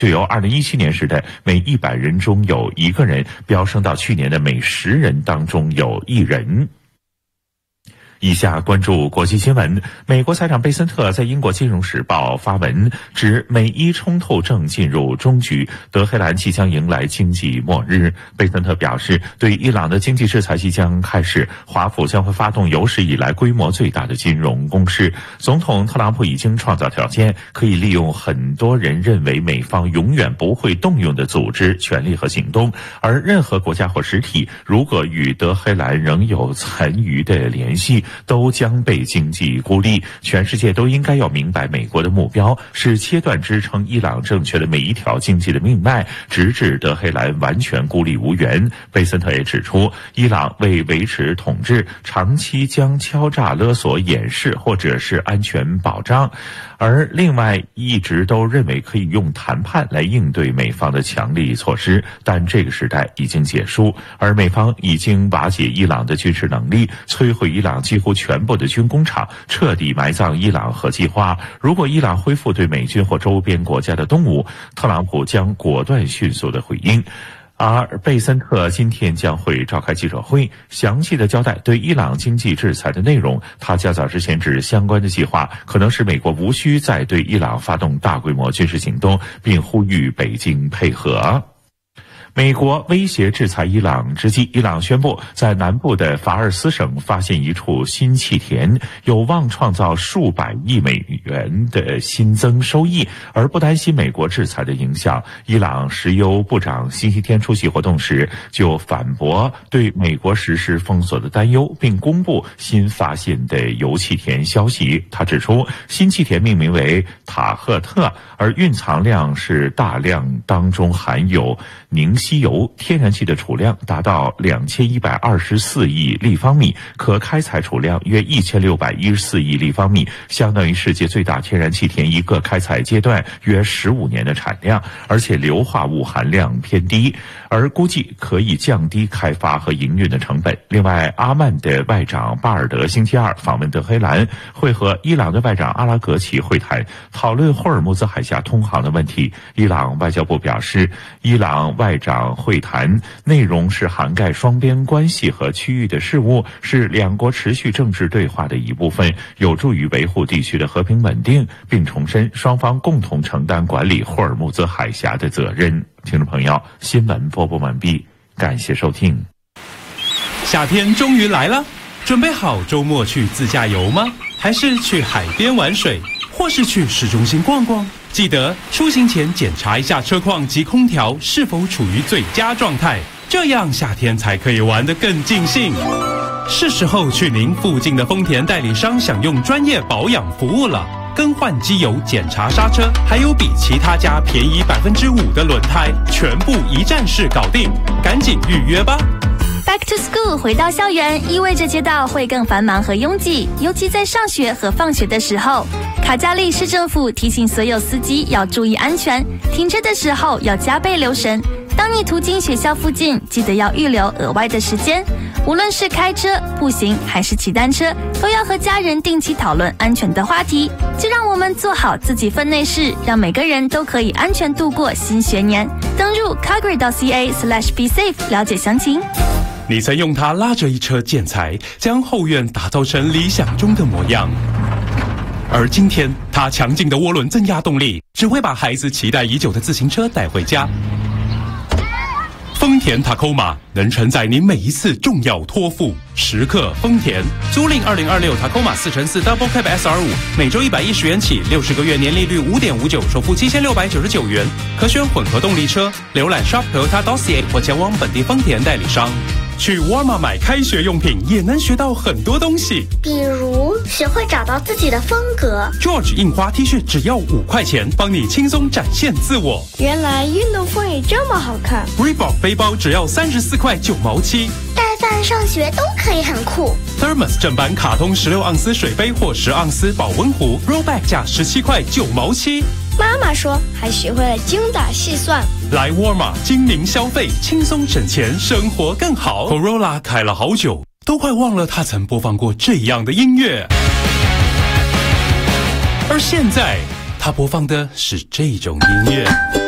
就由2017年时的每100人中有1个人飙升到去年的每10人当中有1人。以下关注国际新闻。美国财长贝森特在英国金融时报发文，指美伊冲突正进入终局，德黑兰即将迎来经济末日。贝森特表示，对伊朗的经济制裁即将开始，华府将会发动有史以来规模最大的金融攻势。总统特朗普已经创造条件，可以利用很多人认为美方永远不会动用的组织、权力和行动，而任何国家或实体如果与德黑兰仍有残余的联系，都将被经济孤立。全世界都应该要明白，美国的目标是切断支撑伊朗政权的每一条经济的命脉，直至德黑兰完全孤立无援。贝森特也指出，伊朗为维持统治，长期将敲诈勒索掩饰或者是安全保障，而另外一直都认为可以用谈判来应对美方的强力措施，但这个时代已经结束，而美方已经瓦解伊朗的军事能力，摧毁伊朗几乎全部的军工厂，彻底埋葬伊朗核计划。如果伊朗恢复对美军或周边国家的动武，特朗普将果断迅速的回应。而贝森特今天将会召开记者会，详细的交代对伊朗经济制裁的内容。他较早之前指相关的计划可能使美国无需再对伊朗发动大规模军事行动，并呼吁北京配合。美国威胁制裁伊朗之际，伊朗宣布在南部的法尔斯省发现一处新气田，有望创造数百亿美元的新增收益，而不担心美国制裁的影响。伊朗石油部长星期天出席活动时就反驳对美国实施封锁的担忧，并公布新发现的油气田消息。他指出，新气田命名为塔赫特，而蕴藏量是大量当中含有凝稀油，天然气的储量达到2124亿立方米，可开采储量约1614亿立方米，相当于世界最大天然气田一个开采阶段约15年的产量，而且硫化物含量偏低，而估计可以降低开发和营运的成本。另外，阿曼的外长巴尔德星期二访问德黑兰，会和伊朗的外长阿拉格齐会谈，讨论霍尔木兹海峡通航的问题。伊朗外交部表示，伊朗外长会谈内容是涵盖双边关系和区域的事务，是两国持续政治对话的一部分，有助于维护地区的和平稳定，并重申双方共同承担管理霍尔木兹海峡的责任。听众朋友，新闻播报完毕，感谢收听。 夏天终于来了，准备好周末去自驾游吗？还是去海边玩水，或是去市中心逛逛？记得出行前检查一下车况及空调是否处于最佳状态，这样夏天才可以玩得更尽兴。是时候去您附近的丰田代理商享用专业保养服务了，更换机油、检查刹车，还有比其他家便宜5%的轮胎，全部一站式搞定，赶紧预约吧。 Back to school 回到校园，意味着街道会更繁忙和拥挤，尤其在上学和放学的时候。卡加利市政府提醒所有司机要注意安全，停车的时候要加倍留神。当你途经学校附近，记得要预留额外的时间。无论是开车、步行还是骑单车，都要和家人定期讨论安全的话题。就让我们做好自己分内事，让每个人都可以安全度过新学年。登入 calgary.ca/besafe 了解详情。 你曾用它拉着一车建材，将后院打造成理想中的模样。而今天，它强劲的涡轮增压动力，只会把孩子期待已久的自行车带回家。丰田 Tacoma 能承载您每一次重要托付。时刻丰田，租赁2026 Tacoma 4x4 Double Cab SR5，每周110元起，60个月年利率5.59%，首付7699元，可选混合动力车。浏览 Shop Toyota.ca 或前往本地丰田代理商。去沃尔玛买开学用品也能学到很多东西， 比如学会找到自己的风格。 George 印花 T 恤只要5块钱，帮你轻松展现自我。 原来运动风也这么好看。 Reebok 背包只要34块9毛7， 带饭上学都可以很酷。 Thermos 正版卡通16盎司水杯或10盎司保温壶 Rollback 价17块9毛7。 妈妈说还学会了精打细算。 来沃尔玛精明消费，轻松省钱，生活更好。 Corolla 开了好久，都快忘了他曾播放过这样的音乐，而现在他播放的是这种音乐。